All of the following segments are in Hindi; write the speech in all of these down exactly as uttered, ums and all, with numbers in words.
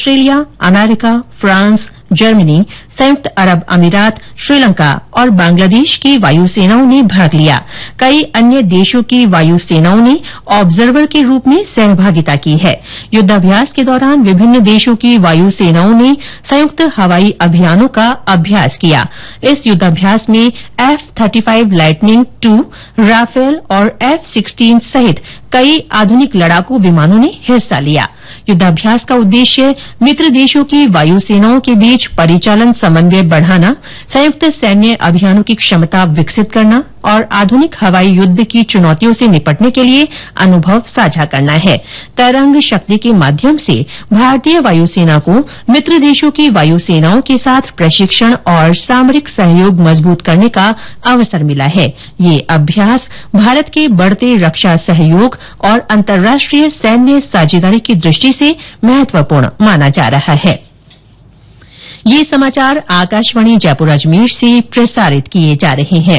ऑस्ट्रेलिया, अमेरिका, फ्रांस, जर्मनी, संयुक्त अरब अमीरात, श्रीलंका और बांग्लादेश की वायुसेनाओं ने भाग लिया। कई अन्य देशों की वायुसेनाओं ने ऑब्जर्वर के रूप में सहभागिता की है। युद्धाभ्यास के दौरान विभिन्न देशों की वायुसेनाओं ने संयुक्त हवाई अभियानों का अभ्यास किया। इस युद्धाभ्यास में F thirty five lightning to, Rafale और एफ सिक्सटीन सहित कई आधुनिक लड़ाकू विमानों ने हिस्सा लिया। युद्धाभ्यास का उद्देश्य मित्र देशों की वायुसेनाओं के बीच परिचालन समन्वय बढ़ाना, संयुक्त सैन्य अभियानों की क्षमता विकसित करना और आधुनिक हवाई युद्ध की चुनौतियों से निपटने के लिए अनुभव साझा करना है। तरंग शक्ति के माध्यम से भारतीय वायुसेना को मित्र देशों की वायुसेनाओं के साथ प्रशिक्षण और सामरिक सहयोग मजबूत करने का अवसर मिला है। ये अभ्यास भारत के बढ़ते रक्षा सहयोग और अंतर्राष्ट्रीय सैन्य साझेदारी की दृष्टि से महत्वपूर्ण माना जा रहा है। ये समाचार आकाशवाणी जयपुर अजमेर से प्रसारित किए जा रहे हैं।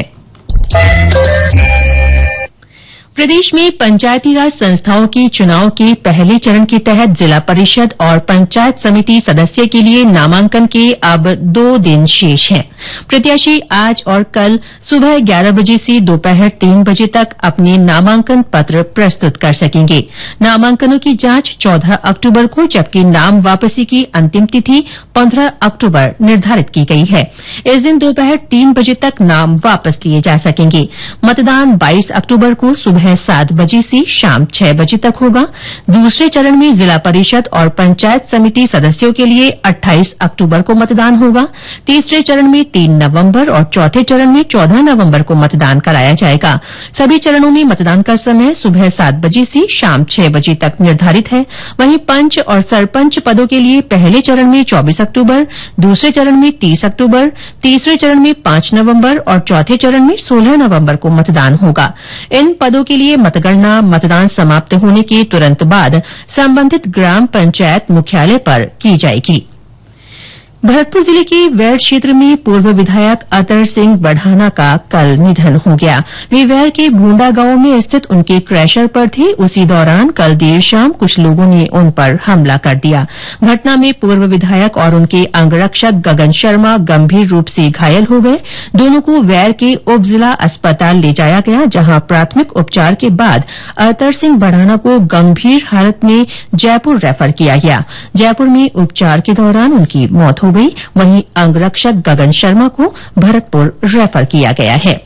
प्रदेश में पंचायती राज संस्थाओं के चुनाव के पहले चरण के तहत जिला परिषद और पंचायत समिति सदस्य के लिए नामांकन के अब दो दिन शेष हैं। प्रत्याशी आज और कल सुबह ग्यारह बजे से दोपहर तीन बजे तक अपने नामांकन पत्र प्रस्तुत कर सकेंगे। नामांकनों की जांच चौदह अक्टूबर को, जबकि नाम वापसी की अंतिम तिथि पंद्रह अक्टूबर निर्धारित की गई है। इस दिन दोपहर तीन बजे तक नाम वापस लिए जा सकेंगे। मतदान बाईस अक्टूबर को सुबह सात बजे से शाम छह बजे तक होगा। दूसरे चरण में जिला परिषद और पंचायत समिति सदस्यों के लिए अट्ठाईस अक्टूबर को मतदान होगा। तीसरे चरण में तीन नवंबर और चौथे चरण में चौदह नवंबर को मतदान कराया जाएगा। सभी चरणों में मतदान का समय सुबह सात बजे से शाम छह बजे तक निर्धारित है। वहीं पंच और सरपंच पदों के लिए पहले चरण में चौबीस अक्टूबर, दूसरे चरण में तीस अक्टूबर, तीसरे चरण में पांच नवंबर और चौथे चरण में सोलह नवंबर को मतदान होगा। इन पदों के लिए मतगणना मतदान समाप्त होने के तुरंत बाद संबंधित ग्राम पंचायत मुख्यालय पर की जाएगी। भरतपुर जिले के वैर क्षेत्र में पूर्व विधायक अतर सिंह बढ़ाना का कल निधन हो गया। वे वैर के भूंडा गांव में स्थित उनके क्रैशर पर थे। उसी दौरान कल देर शाम कुछ लोगों ने उन पर हमला कर दिया। घटना में पूर्व विधायक और उनके अंगरक्षक गगन शर्मा गंभीर रूप से घायल हो गए। दोनों को वैर के उप जिला अस्पताल ले जाया गया, जहां प्राथमिक उपचार के बाद अतर सिंह बढ़ाना को गंभीर हालत में जयपुर रेफर किया गया। जयपुर में उपचार के दौरान उनकी मौत हो गई। वहीं अंगरक्षक गगन शर्मा को भरतपुर रेफर किया गया है।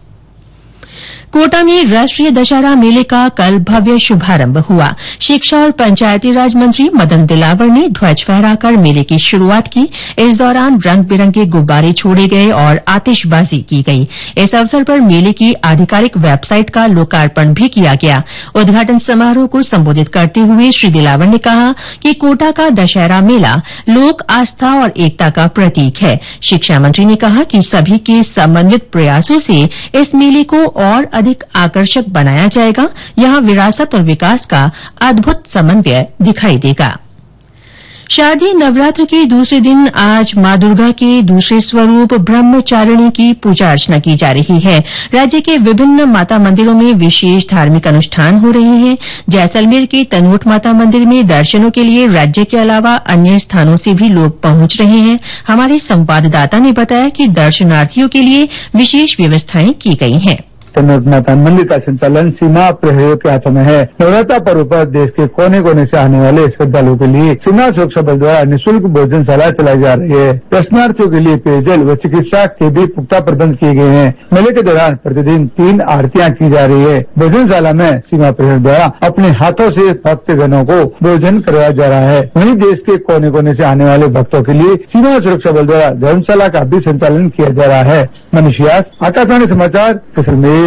कोटा में राष्ट्रीय दशहरा मेले का कल भव्य शुभारंभ हुआ। शिक्षा और पंचायती राज मंत्री मदन दिलावर ने ध्वज फहराकर मेले की शुरूआत की। इस दौरान रंग बिरंगे गुब्बारे छोड़े गए और आतिशबाजी की गई। इस अवसर पर मेले की आधिकारिक वेबसाइट का लोकार्पण भी किया गया। उद्घाटन समारोह को संबोधित करते हुए श्री दिलावर ने कहा कि कोटा का दशहरा मेला लोक आस्था और एकता का प्रतीक है। शिक्षा मंत्री ने कहा कि सभी के समन्वित प्रयासों से इस मेले को और अधिक आकर्षक बनाया जाएगा। यहां विरासत और विकास का अद्भुत समन्वय दिखाई देगा। शारदीय नवरात्र के दूसरे दिन आज मां दुर्गा के दूसरे स्वरूप ब्रह्मचारिणी की पूजा अर्चना की जा रही है। राज्य के विभिन्न माता मंदिरों में विशेष धार्मिक अनुष्ठान हो रहे हैं। जैसलमेर के तनोट माता मंदिर में दर्शनों के लिए राज्य के अलावा अन्य स्थानों से भी लोग पहुंच रहे हैं। हमारे संवाददाता ने बताया कि दर्शनार्थियों के लिए विशेष व्यवस्थाएं की गई हैं। तनोट माता मंदिर का संचालन सीमा प्रहरियों के हाथों में है। नवरात्र पर्व पर देश के कोने कोने से आने वाले श्रद्धालुओं के लिए सीमा सुरक्षा बल द्वारा निःशुल्क भोजनशाला चलाई जा रही है। दर्शनार्थियों के लिए पेयजल व चिकित्सा के भी पुख्ता प्रबंध किए गए हैं। मेले के दौरान प्रतिदिन तीन आरतियां की जा रही है। भोजनशाला में सीमा प्रहरी द्वारा अपने हाथों से भक्तगणों को भोजन करवाया जा रहा है। वहीं देश के कोने कोने से आने वाले भक्तों के लिए सीमा सुरक्षा बल द्वारा धर्मशाला का भी संचालन किया जा रहा है। मनीष व्यास, आकाशवाणी समाचार, जैसलमेर।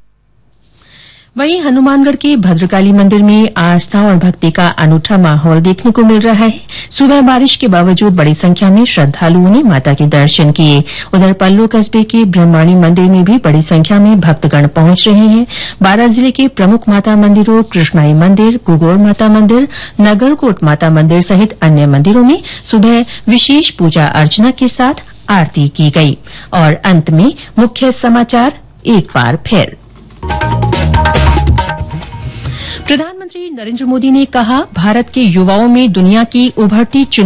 वहीं हनुमानगढ़ के भद्रकाली मंदिर में आस्था और भक्ति का अनूठा माहौल देखने को मिल रहा है। सुबह बारिश के बावजूद बड़ी संख्या में श्रद्धालुओं ने माता के दर्शन किए। उधर पल्लू कस्बे के ब्रह्माणी मंदिर में भी बड़ी संख्या में भक्तगण पहुंच रहे हैं। बारां जिले के प्रमुख माता मंदिरों कृष्णाई मंदिर, गुगोड़ माता मंदिर, नगरकोट माता मंदिर सहित अन्य मंदिरों में सुबह विशेष पूजा अर्चना के साथ आरती की गई। और अंत में मुख्य समाचार एक बार फिर। प्रधानमंत्री नरेंद्र मोदी ने कहा, भारत के युवाओं में दुनिया की उभरती